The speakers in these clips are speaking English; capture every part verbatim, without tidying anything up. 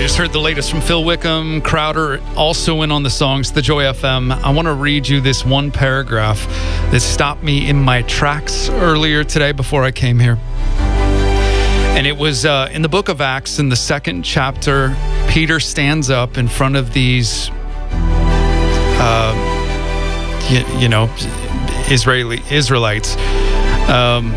just heard the latest from Phil Wickham. Crowder also in on the songs, The Joy F M. I want to read you this one paragraph that stopped me in my tracks earlier today before I came here. And it was uh, in the book of Acts, in the second chapter. Peter stands up in front of these, uh, you, you know, Israeli Israelites. Um,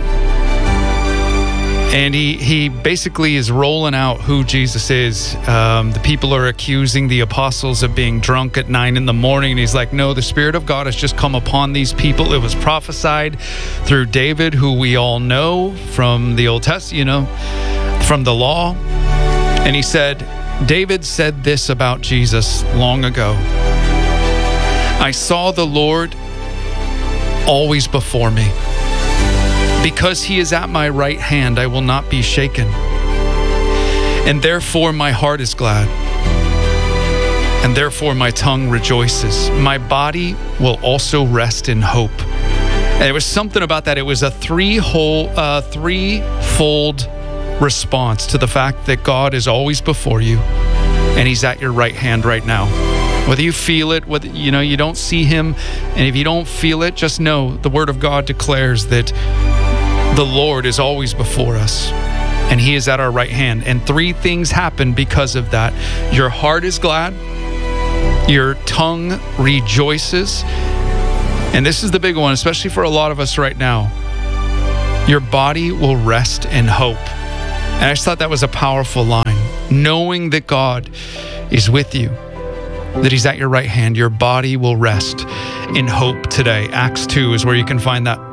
And he, he basically is rolling out who Jesus is. Um, the people are accusing the apostles of being drunk at nine in the morning. And he's like, no, the Spirit of God has just come upon these people. It was prophesied through David, who we all know from the Old Testament, you know, from the law. And he said, David said this about Jesus long ago. I saw the Lord always before me. Because he is at my right hand, I will not be shaken. And therefore my heart is glad. And therefore my tongue rejoices. My body will also rest in hope. And there was something about that. It was a three-whole, uh, three-fold response to the fact that God is always before you, and he's at your right hand right now. Whether you feel it, whether you know you don't see him, and if you don't feel it, just know the Word of God declares that the Lord is always before us, and he is at our right hand. And three things happen because of that. Your heart is glad, your tongue rejoices, and this is the big one, especially for a lot of us right now. Your body will rest in hope. And I just thought that was a powerful line. Knowing that God is with you, that he's at your right hand, your body will rest in hope today. Acts two is where you can find that.